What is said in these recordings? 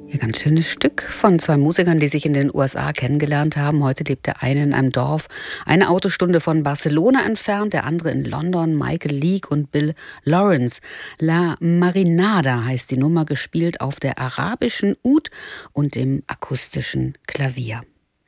Ja, ganz schönes Stück von zwei Musikern, die sich in den USA kennengelernt haben. Heute lebt der eine in einem Dorf, eine Autostunde von Barcelona entfernt, der andere in London. Michael Leake und Bill Lawrence. La Marinada heißt die Nummer, gespielt auf der arabischen Oud und dem akustischen Klavier.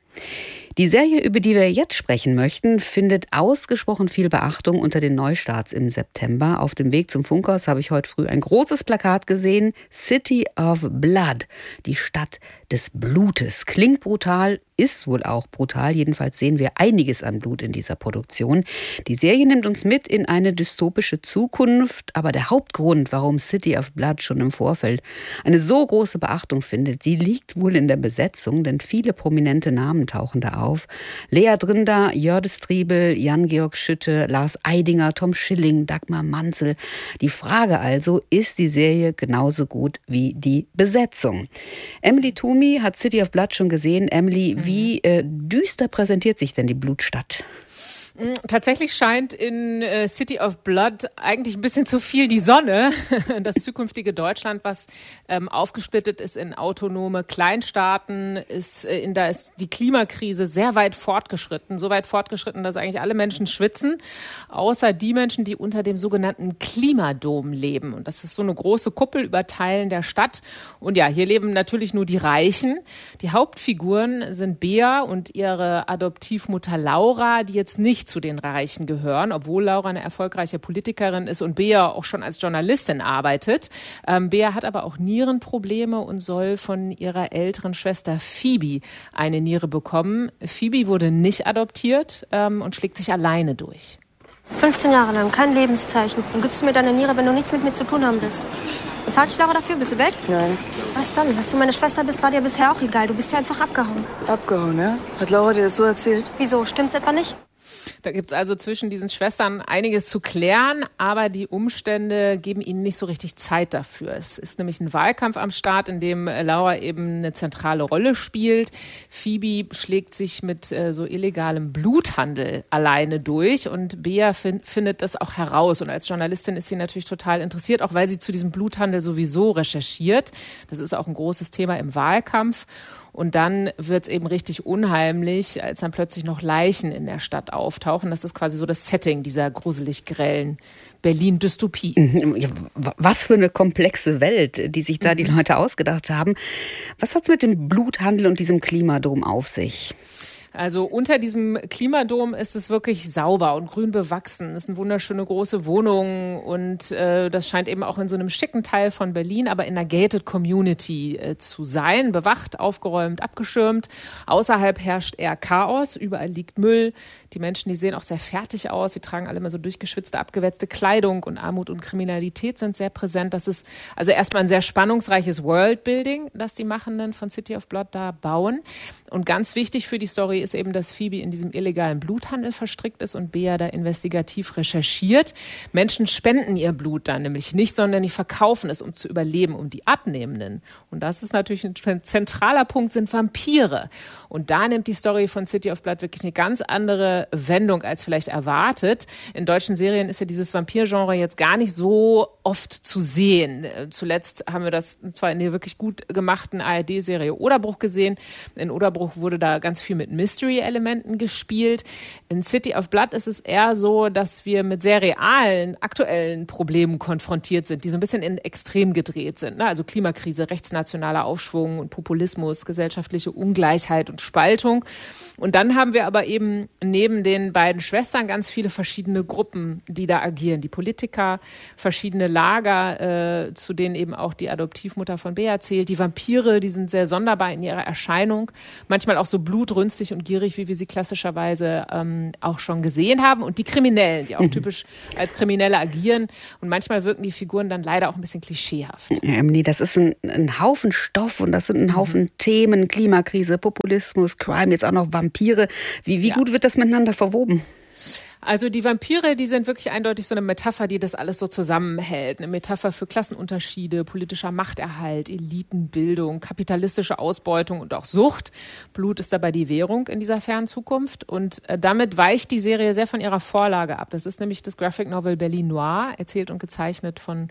Die Serie, über die wir jetzt sprechen möchten, findet ausgesprochen viel Beachtung unter den Neustarts im September. Auf dem Weg zum Funkhaus habe ich heute früh ein großes Plakat gesehen. City of Blood, die Stadt des Blutes. Klingt brutal, ist wohl auch brutal. Jedenfalls sehen wir einiges an Blut in dieser Produktion. Die Serie nimmt uns mit in eine dystopische Zukunft. Aber der Hauptgrund, warum City of Blood schon im Vorfeld eine so große Beachtung findet, die liegt wohl in der Besetzung, denn viele prominente Namen tauchen da auf. Lea Drinder, Jördis Triebel, Jan-Georg Schütte, Lars Eidinger, Tom Schilling, Dagmar Manzel. Die Frage also, ist die Serie genauso gut wie die Besetzung? Emily Toomey hat City of Blood schon gesehen. Emily, wie düster präsentiert sich denn die Blutstadt? Tatsächlich scheint in City of Blood eigentlich ein bisschen zu viel die Sonne. Das zukünftige Deutschland, was aufgesplittet ist in autonome Kleinstaaten, da ist die Klimakrise sehr weit fortgeschritten. So weit fortgeschritten, dass eigentlich alle Menschen schwitzen, außer die Menschen, die unter dem sogenannten Klimadom leben. Und das ist so eine große Kuppel über Teilen der Stadt. Und ja, hier leben natürlich nur die Reichen. Die Hauptfiguren sind Bea und ihre Adoptivmutter Laura, die jetzt nicht zu den Reichen gehören, obwohl Laura eine erfolgreiche Politikerin ist und Bea auch schon als Journalistin arbeitet. Bea hat aber auch Nierenprobleme und soll von ihrer älteren Schwester Phoebe eine Niere bekommen. Phoebe wurde nicht adoptiert und schlägt sich alleine durch. 15 Jahre lang, kein Lebenszeichen. Und gibst du mir deine Niere, wenn du nichts mit mir zu tun haben willst. Bezahlt dich Laura dafür? Willst du Geld? Nein. Was dann? Dass du meine Schwester bist, war dir bisher auch egal. Du bist ja einfach abgehauen. Abgehauen, ja? Hat Laura dir das so erzählt? Wieso? Stimmt's etwa nicht? Da gibt's also zwischen diesen Schwestern einiges zu klären, aber die Umstände geben ihnen nicht so richtig Zeit dafür. Es ist nämlich ein Wahlkampf am Start, in dem Laura eben eine zentrale Rolle spielt. Phoebe schlägt sich mit so illegalem Bluthandel alleine durch und Bea findet das auch heraus. Und als Journalistin ist sie natürlich total interessiert, auch weil sie zu diesem Bluthandel sowieso recherchiert. Das ist auch ein großes Thema im Wahlkampf. Und dann wird's eben richtig unheimlich, als dann plötzlich noch Leichen in der Stadt auftauchen. Das ist quasi so das Setting dieser gruselig grellen Berlin-Dystopie. Was für eine komplexe Welt, die sich da die Leute ausgedacht haben. Was hat's mit dem Bluthandel und diesem Klimadom auf sich? Also unter diesem Klimadom ist es wirklich sauber und grün bewachsen. Es sind wunderschöne große Wohnungen und das scheint eben auch in so einem schicken Teil von Berlin, aber in einer gated Community zu sein. Bewacht, aufgeräumt, abgeschirmt. Außerhalb herrscht eher Chaos. Überall liegt Müll. Die Menschen, die sehen auch sehr fertig aus. Sie tragen alle immer so durchgeschwitzte, abgewetzte Kleidung und Armut und Kriminalität sind sehr präsent. Das ist also erstmal ein sehr spannungsreiches Worldbuilding, das die Machenden von City of Blood da bauen. Und ganz wichtig für die Story ist eben, dass Phoebe in diesem illegalen Bluthandel verstrickt ist und Bea da investigativ recherchiert. Menschen spenden ihr Blut dann nämlich nicht, sondern die verkaufen es, um zu überleben, um die Abnehmenden. Und das ist natürlich ein zentraler Punkt, sind Vampire. Und da nimmt die Story von City of Blood wirklich eine ganz andere Wendung als vielleicht erwartet. In deutschen Serien ist ja dieses Vampir-Genre jetzt gar nicht so oft zu sehen. Zuletzt haben wir das zwar in der wirklich gut gemachten ARD-Serie Oderbruch gesehen. In Oderbruch wurde da ganz viel mit Mystery-Elementen gespielt. In City of Blood ist es eher so, dass wir mit sehr realen, aktuellen Problemen konfrontiert sind, die so ein bisschen in Extrem gedreht sind. Also Klimakrise, rechtsnationaler Aufschwung und Populismus, gesellschaftliche Ungleichheit und Spaltung. Und dann haben wir aber eben neben den beiden Schwestern ganz viele verschiedene Gruppen, die da agieren. Die Politiker, verschiedene Lager, zu denen eben auch die Adoptivmutter von Bea zählt. Die Vampire, die sind sehr sonderbar in ihrer Erscheinung. Manchmal auch so blutrünstig und gierig, wie wir sie klassischerweise auch schon gesehen haben. Und die Kriminellen, die auch typisch als Kriminelle agieren. Und manchmal wirken die Figuren dann leider auch ein bisschen klischeehaft. Ja, Emily, das ist ein Haufen Stoff und das sind ein Haufen Themen. Klimakrise, Populismus, Crime, jetzt auch noch Vampire. Wie gut wird das miteinander verwoben? Also die Vampire, die sind wirklich eindeutig so eine Metapher, die das alles so zusammenhält. Eine Metapher für Klassenunterschiede, politischer Machterhalt, Elitenbildung, kapitalistische Ausbeutung und auch Sucht. Blut ist dabei die Währung in dieser fernen Zukunft. Und damit weicht die Serie sehr von ihrer Vorlage ab. Das ist nämlich das Graphic Novel Berlin Noir, erzählt und gezeichnet von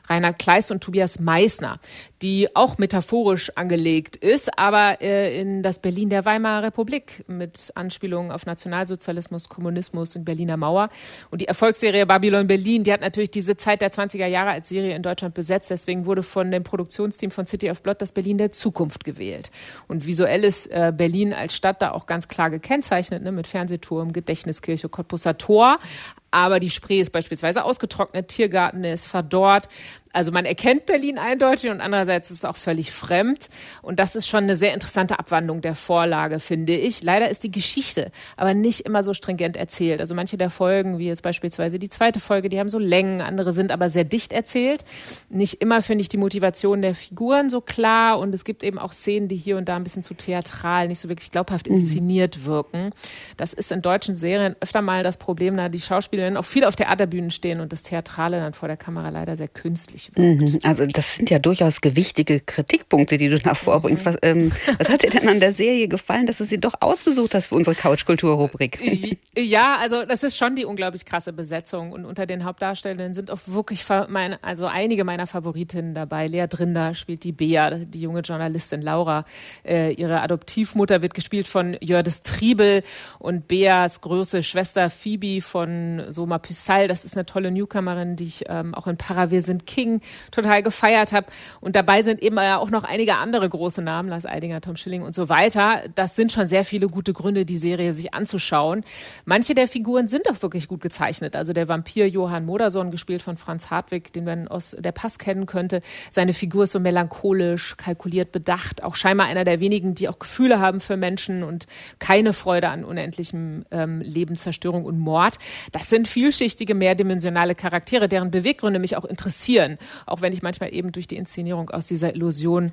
Reinhard Kleist und Tobias Meissner, die auch metaphorisch angelegt ist, aber in das Berlin der Weimarer Republik mit Anspielungen auf Nationalsozialismus, Kommunismus und Berliner Mauer. Und die Erfolgsserie Babylon Berlin, die hat natürlich diese Zeit der 20er Jahre als Serie in Deutschland besetzt. Deswegen wurde von dem Produktionsteam von City of Blood das Berlin der Zukunft gewählt. Und visuell ist Berlin als Stadt da auch ganz klar gekennzeichnet, ne, mit Fernsehturm, Gedächtniskirche, Cottbusser Tor. Aber die Spree ist beispielsweise ausgetrocknet, Tiergarten ist verdorrt. Also man erkennt Berlin eindeutig und andererseits ist es auch völlig fremd. Und das ist schon eine sehr interessante Abwandlung der Vorlage, finde ich. Leider ist die Geschichte aber nicht immer so stringent erzählt. Also manche der Folgen, wie jetzt beispielsweise die zweite Folge, die haben so Längen, andere sind aber sehr dicht erzählt. Nicht immer finde ich die Motivation der Figuren so klar und es gibt eben auch Szenen, die hier und da ein bisschen zu theatral, nicht so wirklich glaubhaft inszeniert wirken. Das ist in deutschen Serien öfter mal das Problem, da die Schauspielerinnen auch viel auf Theaterbühnen stehen und das Theatrale dann vor der Kamera leider sehr künstlich wirkt. Also das sind ja durchaus gewichtige Kritikpunkte, die du da vorbringst. Was hat dir denn an der Serie gefallen, dass du sie doch ausgesucht hast für unsere Couchkultur-Rubrik? Ja, also das ist schon die unglaublich krasse Besetzung und unter den Hauptdarstellern sind auch wirklich einige meiner Favoritinnen dabei. Lea Drinder spielt die Bea, die junge Journalistin Laura. Ihre Adoptivmutter wird gespielt von Jördis Triebel und Beas große Schwester Phoebe von Soma Püssal. Das ist eine tolle Newcomerin, die ich auch in Para wir sind King total gefeiert habe. Und dabei sind eben auch noch einige andere große Namen, Lars Eidinger, Tom Schilling und so weiter. Das sind schon sehr viele gute Gründe, die Serie sich anzuschauen. Manche der Figuren sind auch wirklich gut gezeichnet. Also der Vampir Johann Modersohn, gespielt von Franz Hartwig, den man aus Der Pass kennen könnte. Seine Figur ist so melancholisch, kalkuliert, bedacht. Auch scheinbar einer der wenigen, die auch Gefühle haben für Menschen und keine Freude an unendlichem Leben, Zerstörung und Mord. Das sind vielschichtige, mehrdimensionale Charaktere, deren Beweggründe mich auch interessieren. Auch wenn ich manchmal eben durch die Inszenierung aus dieser Illusion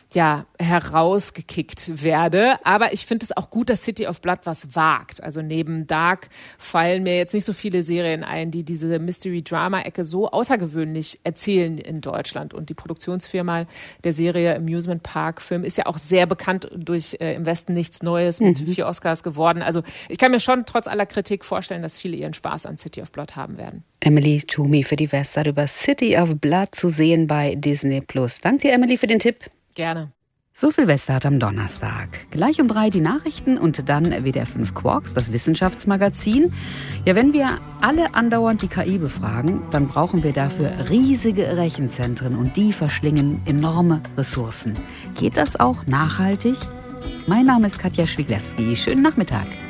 herausgekickt werde. Aber ich finde es auch gut, dass City of Blood was wagt. Also neben Dark fallen mir jetzt nicht so viele Serien ein, die diese Mystery-Drama-Ecke so außergewöhnlich erzählen in Deutschland. Und die Produktionsfirma der Serie Amusement Park Film ist ja auch sehr bekannt durch Im Westen nichts Neues mit 4 Oscars geworden. Also ich kann mir schon trotz aller Kritik vorstellen, dass viele ihren Spaß an City of Blood haben werden. Emily Toomey für die Westart über City of Blood zu sehen bei Disney+. Danke dir, Emily, für den Tipp. Gerne. So viel Westart am Donnerstag. Gleich um 3 die Nachrichten und dann WDR 5 Quarks, das Wissenschaftsmagazin. Ja, wenn wir alle andauernd die KI befragen, dann brauchen wir dafür riesige Rechenzentren und die verschlingen enorme Ressourcen. Geht das auch nachhaltig? Mein Name ist Katja Schwiglewski. Schönen Nachmittag.